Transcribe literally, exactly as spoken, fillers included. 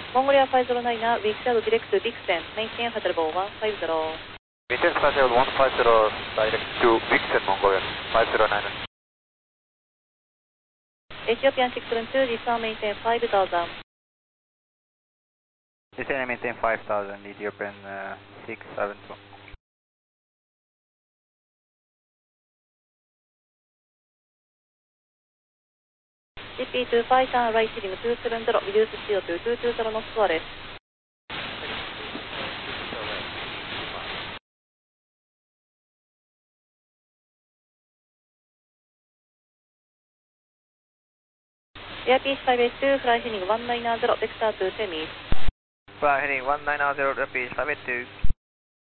Mongolia five zero nine, we schedule direct to Vixen, maintain hotel one five zero. Maintain schedule one five zero, direct to Vixen, Mongolia five zero nine. Ethiopian six seven two, disarm maintain five thousand. Disarm maintain five thousand, Ethiopian uh, six seven two. G P two five turn right heading two seven zero, reduce C O two two two zero knots wireless. Airpiece five eight two, fly heading one nine zero, vector to Semi. Fly heading one nine zero, Airpiece five eight two.